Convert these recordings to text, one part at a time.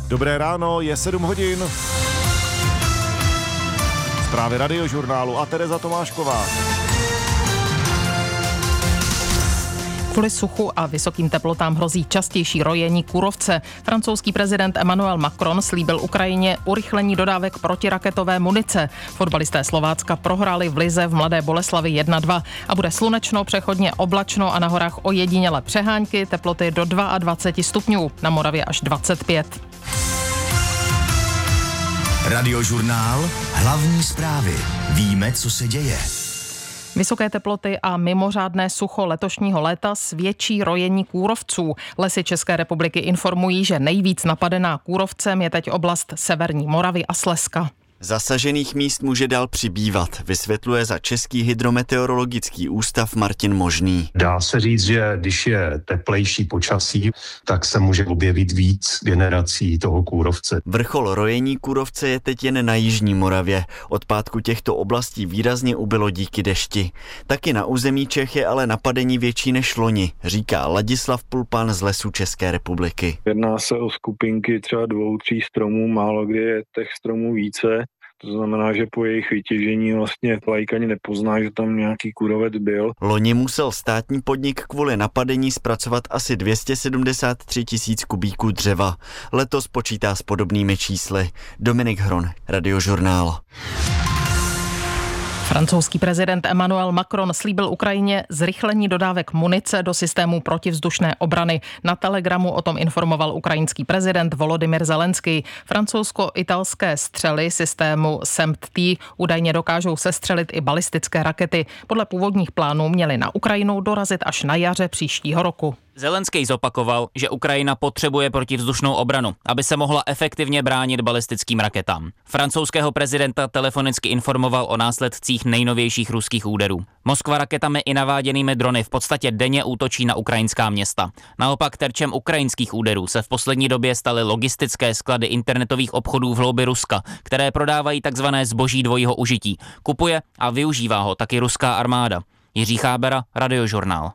Dobré ráno, je 7 hodin. Zprávy Radiožurnálu a Tereza Tomášková. Kvůli suchu a vysokým teplotám hrozí častější rojení kůrovce. Francouzský prezident Emmanuel Macron slíbil Ukrajině urychlení dodávek protiraketové munice. Fotbalisté Slovácka prohráli v lize v Mladé Boleslavi 1-2 a bude slunečno, přechodně oblačno a na horách ojedinělé přehánky, teploty do 22 stupňů, na Moravě až 25. Radiožurnál, hlavní zprávy. Víme, co se děje. Vysoké teploty a mimořádné sucho letošního léta svědčí rojení kůrovců. Lesy České republiky informují, že nejvíc napadená kůrovcem je teď oblast Severní Moravy a Slezska. Zasažených míst může dál přibývat, vysvětluje za Český hydrometeorologický ústav Martin Možný. Dá se říct, že když je teplejší počasí, tak se může objevit víc generací toho kůrovce. Vrchol rojení kůrovce je teď jen na jižní Moravě. Od pátku těchto oblastí výrazně ubylo díky dešti. Taky na území Čech je ale napadení větší než loni, říká Ladislav Pulpan z Lesů České republiky. Jedná se o skupinky třeba 2-3 stromů, málo kdy je těch stromů více. To znamená, že po jejich vytěžení vlastně laik ani nepozná, že tam nějaký kůrovec byl. Loni musel státní podnik kvůli napadení zpracovat asi 273 000 kubíků dřeva. Letos počítá s podobnými čísly. Dominik Hron, Radiožurnál. Francouzský prezident Emmanuel Macron slíbil Ukrajině zrychlení dodávek munice do systému protivzdušné obrany. Na Telegramu o tom informoval ukrajinský prezident Volodymyr Zelenský. Francouzsko-italské střely systému SEMT údajně dokážou sestřelit i balistické rakety. Podle původních plánů měly na Ukrajinu dorazit až na jaře příštího roku. Zelenský zopakoval, že Ukrajina potřebuje protivzdušnou obranu, aby se mohla efektivně bránit balistickým raketám. Francouzského prezidenta telefonicky informoval o následcích nejnovějších ruských úderů. Moskva raketami i naváděnými drony v podstatě denně útočí na ukrajinská města. Naopak terčem ukrajinských úderů se v poslední době staly logistické sklady internetových obchodů v hloubi Ruska, které prodávají takzvané zboží dvojího užití. Kupuje a využívá ho taky ruská armáda. Jiří Chábera, Radiožurnál.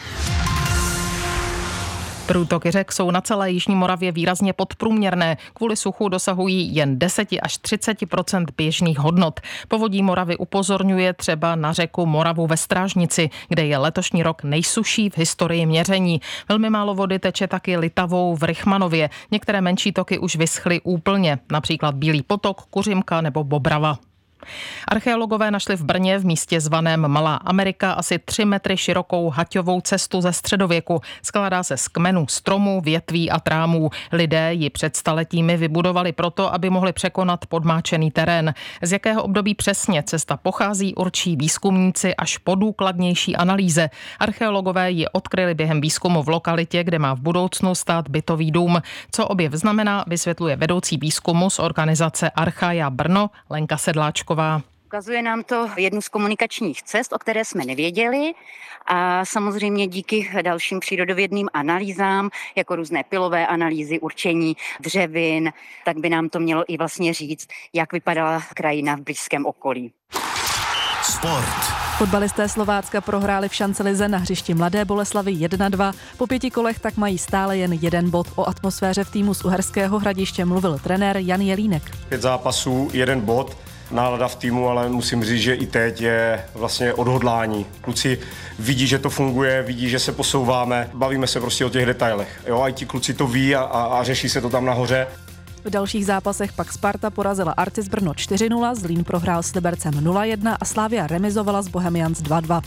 Průtoky řek jsou na celé jižní Moravě výrazně podprůměrné. Kvůli suchu dosahují jen 10 až 30% běžných hodnot. Povodí Moravy upozorňuje třeba na řeku Moravu ve Strážnici, kde je letošní rok nejsušší v historii měření. Velmi málo vody teče taky Litavou v Rychmanově. Některé menší toky už vyschly úplně, například Bílý potok, Kuřimka nebo Bobrava. Archeologové našli v Brně v místě zvaném Malá Amerika asi 3 metry širokou haťovou cestu ze středověku. Skládá se z kmenů stromů, větví a trámů. Lidé ji před staletími vybudovali proto, aby mohli překonat podmáčený terén. Z jakého období přesně cesta pochází, určí výzkumníci až po důkladnější analýze. Archeologové ji odkryli během výzkumu v lokalitě, kde má v budoucnu stát bytový dům. Co objev znamená, vysvětluje vedoucí výzkumu z organizace Archaia Brno Lenka Sedláčková. Ukazuje nám to jednu z komunikačních cest, o které jsme nevěděli, a samozřejmě díky dalším přírodovědným analýzám, jako různé pilové analýzy, určení dřevin, tak by nám to mělo i vlastně říct, jak vypadala krajina v blízkém okolí. Sport. Fotbalisté Slovácka prohráli v šancelize na hřišti Mladé Boleslavi 1-2. Po 5 kolech tak mají stále jen 1 bod. O atmosféře v týmu z Uherského Hradiště mluvil trenér Jan Jelínek. 5 zápasů, 1 bod. Nálada v týmu, ale musím říct, že i teď je vlastně odhodlání. Kluci vidí, že to funguje, vidí, že se posouváme, bavíme se prostě o těch detailech. Jo, a i ti kluci to ví a řeší se to tam nahoře. V dalších zápasech pak Sparta porazila Artis Brno 4-0, Zlín prohrál s Libercem 0-1 a Slavia remizovala s Bohemians 2-2.